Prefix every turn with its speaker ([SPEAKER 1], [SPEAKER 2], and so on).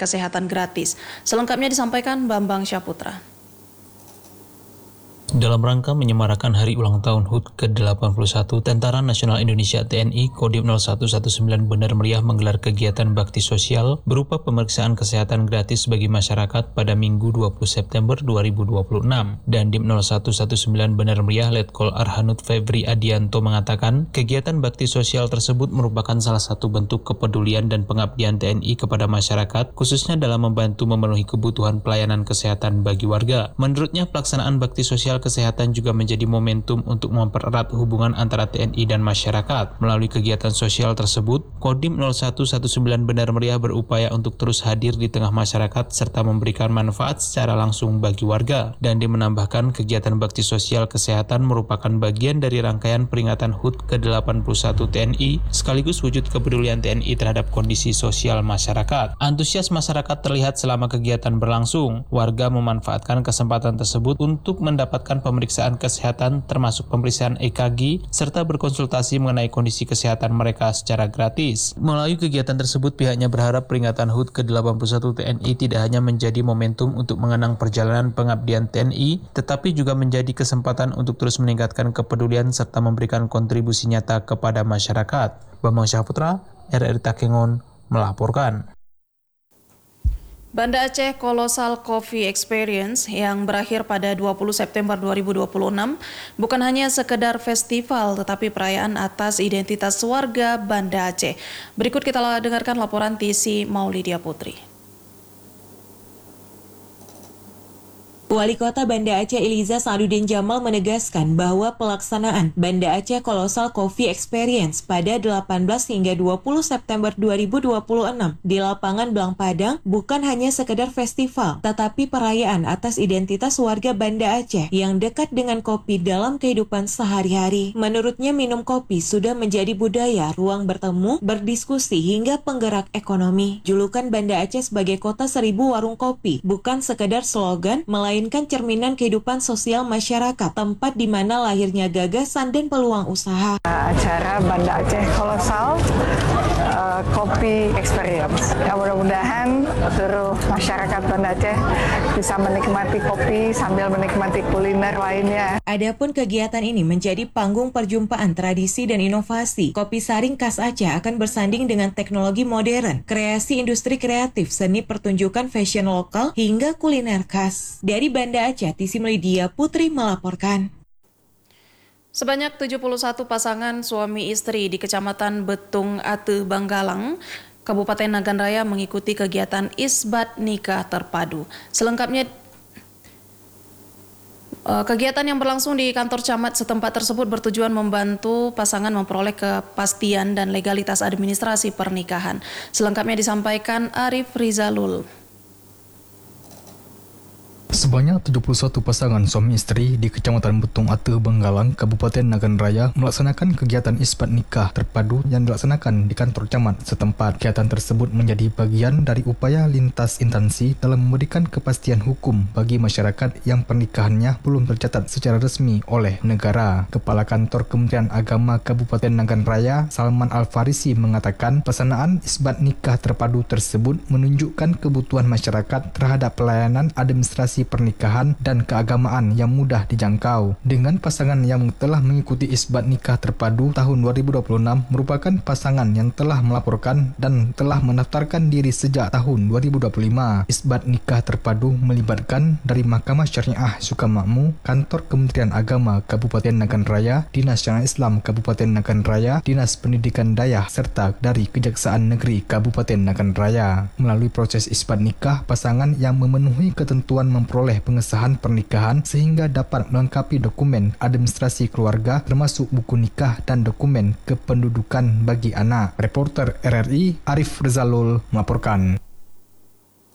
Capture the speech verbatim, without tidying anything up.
[SPEAKER 1] kesehatan gratis. Selengkapnya disampaikan Bambang Syaputra.
[SPEAKER 2] Dalam rangka menyemarakan hari ulang tahun H U T ke delapan puluh satu, Tentara Nasional Indonesia T N I Kodim nol satu satu sembilan Bandar Meriah menggelar kegiatan bakti sosial berupa pemeriksaan kesehatan gratis bagi masyarakat pada Minggu dua puluh September dua ribu dua puluh enam. Dandim nol satu satu sembilan Bandar Meriah Letkol Arhanud Febri Adianto mengatakan, kegiatan bakti sosial tersebut merupakan salah satu bentuk kepedulian dan pengabdian T N I kepada masyarakat, khususnya dalam membantu memenuhi kebutuhan pelayanan kesehatan bagi warga. Menurutnya, pelaksanaan bakti sosial kesehatan juga menjadi momentum untuk mempererat hubungan antara T N I dan masyarakat. Melalui kegiatan sosial tersebut, Kodim nol satu satu sembilan Bandar Meriah berupaya untuk terus hadir di tengah masyarakat serta memberikan manfaat secara langsung bagi warga. Dan dia menambahkan, kegiatan bakti sosial kesehatan merupakan bagian dari rangkaian peringatan H U T ke delapan puluh satu T N I sekaligus wujud kepedulian T N I terhadap kondisi sosial masyarakat. Antusias masyarakat terlihat selama kegiatan berlangsung. Warga memanfaatkan kesempatan tersebut untuk mendapatkan pemeriksaan kesehatan termasuk pemeriksaan E K G serta berkonsultasi mengenai kondisi kesehatan mereka secara gratis. Melalui kegiatan tersebut, pihaknya berharap peringatan H U T ke delapan puluh satu T N I tidak hanya menjadi momentum untuk mengenang perjalanan pengabdian T N I, tetapi juga menjadi kesempatan untuk terus meningkatkan kepedulian serta memberikan kontribusi nyata kepada masyarakat. Bambang Syaputra, R R I Takengon, melaporkan.
[SPEAKER 1] Banda Aceh Colossal Coffee Experience yang berakhir pada dua puluh September dua ribu dua puluh enam bukan hanya sekedar festival tetapi perayaan atas identitas warga Banda Aceh. Berikut kita dengarkan laporan T C Maulidia Putri.
[SPEAKER 3] Wali Kota Banda Aceh Eliza Sa'adudin Jamal menegaskan bahwa pelaksanaan Banda Aceh Colossal Coffee Experience pada delapan belas hingga dua puluh September dua ribu dua puluh enam di lapangan Blang Padang bukan hanya sekedar festival, tetapi perayaan atas identitas warga Banda Aceh yang dekat dengan kopi dalam kehidupan sehari-hari. Menurutnya, minum kopi sudah menjadi budaya, ruang bertemu, berdiskusi hingga penggerak ekonomi. Julukan Banda Aceh sebagai kota seribu warung kopi bukan sekedar slogan, melainkan melainkan cerminan kehidupan sosial masyarakat, tempat di mana lahirnya gagasan dan peluang usaha.
[SPEAKER 4] Acara Banda Aceh Colossal uh, Coffee Experience. Ya, mudah-mudahan seluruh masyarakat Banda Aceh bisa menikmati kopi sambil menikmati kuliner lainnya.
[SPEAKER 3] Adapun kegiatan ini menjadi panggung perjumpaan tradisi dan inovasi. Kopi saring khas Aceh akan bersanding dengan teknologi modern, kreasi industri kreatif, seni pertunjukan fashion lokal, hingga kuliner khas. Dari Banda Aceh, T C Maulidia Putri melaporkan.
[SPEAKER 1] Sebanyak tujuh puluh satu pasangan suami istri di Kecamatan Betung Ate Banggalang, Kabupaten Nagan Raya mengikuti kegiatan isbat nikah terpadu. Selengkapnya, kegiatan yang berlangsung di kantor camat setempat tersebut bertujuan membantu pasangan memperoleh kepastian dan legalitas administrasi pernikahan. Selengkapnya disampaikan Arif Rizalul.
[SPEAKER 5] Sebanyak tujuh puluh satu pasangan suami istri di Kecamatan Betung Ate Banggalang, Kabupaten Nagan Raya melaksanakan kegiatan isbat nikah terpadu yang dilaksanakan di kantor camat setempat. Kegiatan tersebut menjadi bagian dari upaya lintas instansi dalam memberikan kepastian hukum bagi masyarakat yang pernikahannya belum tercatat secara resmi oleh negara. Kepala Kantor Kementerian Agama Kabupaten Nagan Raya, Salman Al-Farisi, mengatakan pelaksanaan isbat nikah terpadu tersebut menunjukkan kebutuhan masyarakat terhadap pelayanan administrasi pernikahan dan keagamaan yang mudah dijangkau. Dengan pasangan yang telah mengikuti isbat nikah terpadu tahun dua ribu dua puluh enam merupakan pasangan yang telah melaporkan dan telah mendaftarkan diri sejak tahun dua ribu dua puluh lima. Isbat nikah terpadu melibatkan dari Mahkamah Syariah Sukamakmur, Kantor Kementerian Agama Kabupaten Nagan Raya, Dinas Syariah Islam Kabupaten Nagan Raya, Dinas Pendidikan Dayah serta dari Kejaksaan Negeri Kabupaten Nagan Raya. Melalui proses isbat nikah, pasangan yang memenuhi ketentuan memperoleh pengesahan pernikahan sehingga dapat melengkapi dokumen administrasi keluarga termasuk buku nikah dan dokumen kependudukan bagi anak. Reporter R R I Arif Rizalul melaporkan.